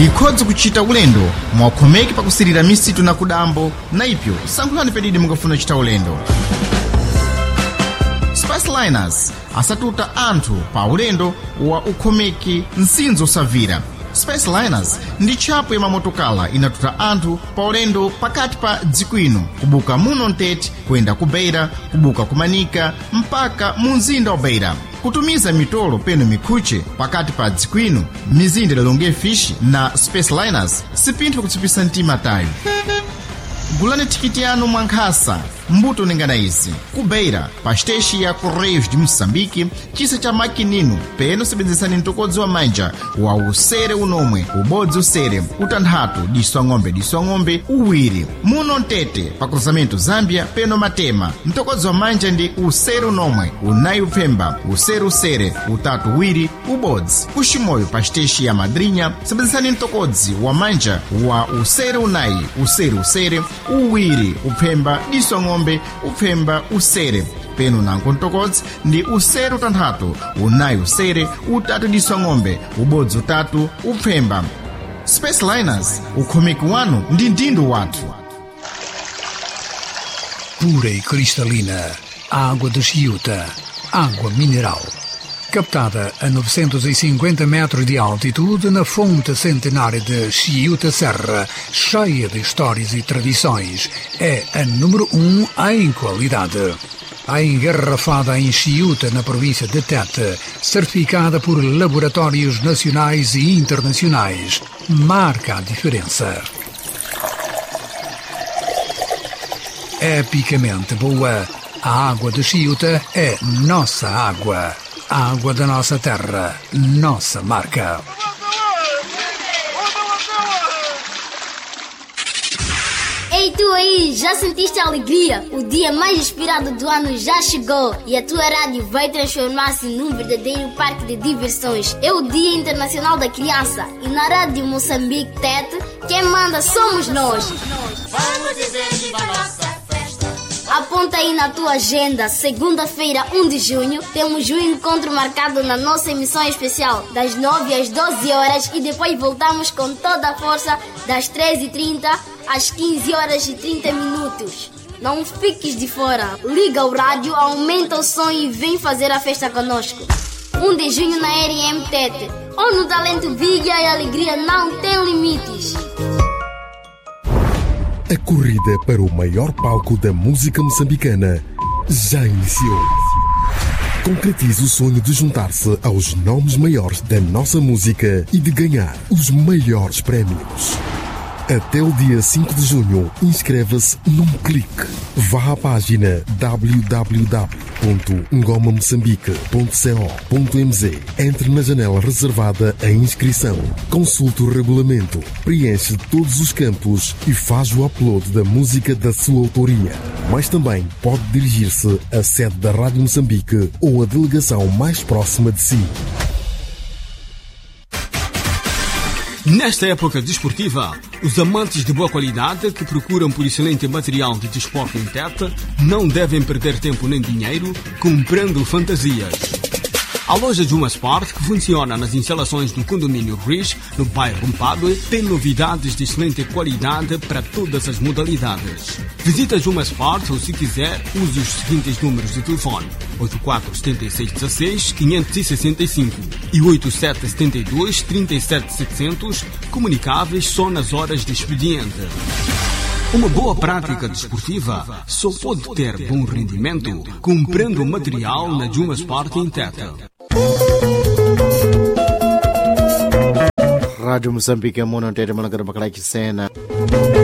likhodzi kuchita ulendo mwakhomeki pakusirira misitu na kudambo na ipyo sankhulani pedidi mungafuna kuchita ulendo. Spaceliners asatuta anthu pa ulendo wa ukhomeki nsinzo savira. Spaceliners ndi tchapo ya mamotokala inatuta anthu pa ulendo pakati pa dziko ino kubuka muno Ntete kuyenda ku Beira, kubuka kumanika mpaka mu mzinda wa Beira, kutumiza mitolo peno mikhuche pakati pa dziko ino mizinda lalonge fishi. Na Spaceliners sipintho kutsipisa mtima tayo. Gulani tikiti yanu mwankhasa mbuto nengana izi ku Beira pa station ya Correios de Moçambique chisa cha makinino peno sebenzesani mtokodzi wa manja wa usere unomwe ubodzi usere utanthatu diswa ng'ombe uwiri muno Ntete pa cruzamento Zambia peno Matema mtokodzi wa manja ndi usere unomwe unayi upfemba usere utatu uwiri ubodzi kuximoyo pa station ya Madrinha sebenzesani mtokodzi wa manja wa usere unayi usere uwiri upfemba diswa ng'ombe upfemba usere peno nanko mtokodzi ndi usere utanthatu unayi usere utatu diswa ng'ombe ubodzi utatu upfemba. Spaceliners ukhomeki wanu ndi ndindo wathu. Pura e cristalina, água de Chiuta, água mineral. Captada a 950 metros de altitude na fonte centenária de Chiuta Serra, cheia de histórias e tradições, é a número 1 em qualidade. A engarrafada em Chiuta, na província de Tete, certificada por laboratórios nacionais e internacionais, marca a diferença. Epicamente boa, a água de Chiuta é nossa água. A água da nossa terra, nossa marca. Ei, tu aí, já sentiste a alegria? O dia mais inspirado do ano já chegou e a tua rádio vai transformar-se num verdadeiro parque de diversões. É o Dia Internacional da Criança e na Rádio Moçambique Tete, quem manda somos nós. Vamos dizer viva a nossa festa. Aponta aí na tua agenda, segunda-feira, 1 de junho, temos um encontro marcado na nossa emissão especial, das 9 às 12 horas e depois voltamos com toda a força das 13h30 às 15h30. Não fiques de fora, liga o rádio, aumenta o som e vem fazer a festa conosco. 1 de junho na RM Tete, onde o talento brilha e a alegria não tem limites. A corrida para o maior palco da música moçambicana já iniciou. Concretize o sonho de juntar-se aos nomes maiores da nossa música e de ganhar os maiores prémios. Até o dia 5 de junho, inscreva-se num clique. Vá à página www.ngomamoçambique.co.mz. Entre na janela reservada à inscrição. Consulte o regulamento, preenche todos os campos e faz o upload da música da sua autoria. Mas também pode dirigir-se à sede da Rádio Moçambique ou à delegação mais próxima de si. Nesta época desportiva, os amantes de boa qualidade que procuram por excelente material de desporto em Tete não devem perder tempo nem dinheiro comprando fantasias. A loja Juma Sport, que funciona nas instalações do condomínio Riz, no bairro Mpadue, tem novidades de excelente qualidade para todas as modalidades. Visita Juma Sport ou, se quiser, use os seguintes números de telefone: 847616-565 e 8772-37700, comunicáveis só nas horas de expediente. Uma boa prática desportiva só pode ter bom rendimento comprando material na Juma Sport em Tete. Rádio Moçambique, Mono Ntete, Managara Bacalai Cena.